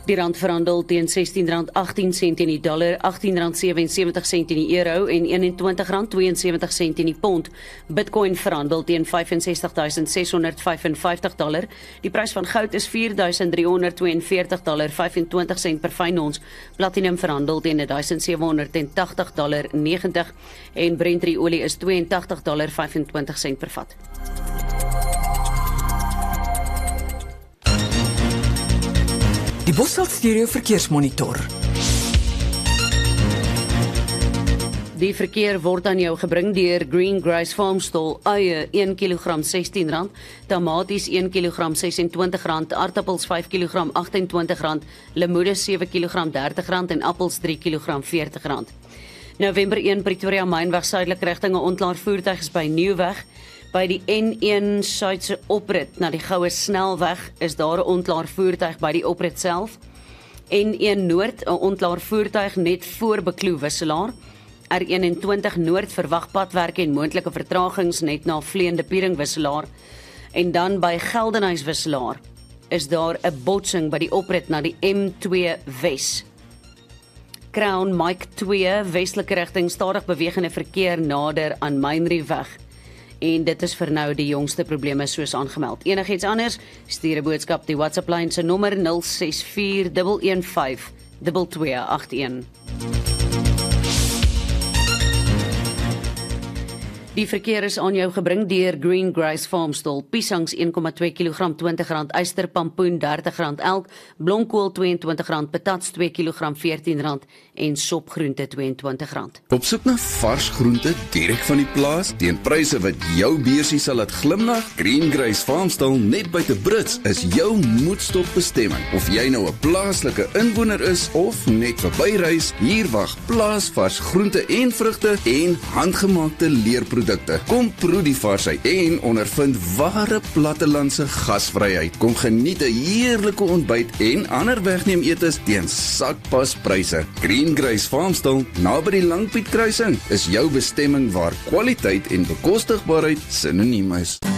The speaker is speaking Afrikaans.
Die rand verhandel teen R16.18 in die dollar, R18.77 in die euro en R21.72 in die pond. Bitcoin verhandel teen $65.655. Die prys van goud is $4.342.25 per fyn ons. Platinum verhandel teen $1.780.90 en Brent olie is $82.25 per vat. Die Bosveld Stereo Verkeersmonitor. Die verkeer word aan jou gebring deur Green Grace Farmstall, eie 1 kg R16, tamaties 1 kg R26, aardappels 5 kg R28, lemoene 7 kg R30 en appels 3 kg R40. November 1 Pretoria Mynweg suidelike rigting, 'n ontlaar voertuig is by Nieuwweg. By die N1 suidse oprit na die Goue Snelweg is daar 'n ontlaar voertuig by die oprit self. N1 Noord, 'n ontlaar voertuig net voor Bekloo Wisselaar. R21 Noord verwag padwerke en moontlike vertragings net na Vleende Piering Wisselaar. En dan by Geldenhuys Wisselaar is daar 'n botsing by die oprit na die M2 Wes. Crown Mike 2 westelike rigting stadig bewegende verkeer nader aan Mynrieweg. En dit is vir nou die jongste probleme soos aangemeld. Enigiets anders, stuur 'n boodskap die WhatsApp lyn se nommer 0641152281. Die verkeer is aan jou gebring deur Green Grace Farmstall. Piesangs 1,2 kg R20, yster pampoen R30 elk, blomkool R22, patats 2 kg R14 en sopgroente R22. Op soek na vars groente direk van die plaas teen pryse wat jou beursie sal laat glimlag? Green Grace Farmstall net buite Brits is jou moedstop bestemming. Of jy nou 'n plaaslike inwoner is of net verbyreis, hier wag plaasvars groente en vrugte en handgemaakte leerprodukte. Kom proe die varsheid en ondervind ware plattelandse gasvryheid. Kom geniet 'n heerlike ontbyt en ander wegneem etes teen sakpaspryse. Green Grace Farmstall, naby die Langpiet kruising, is jou bestemming waar kwaliteit en bekostigbaarheid sinoniem is.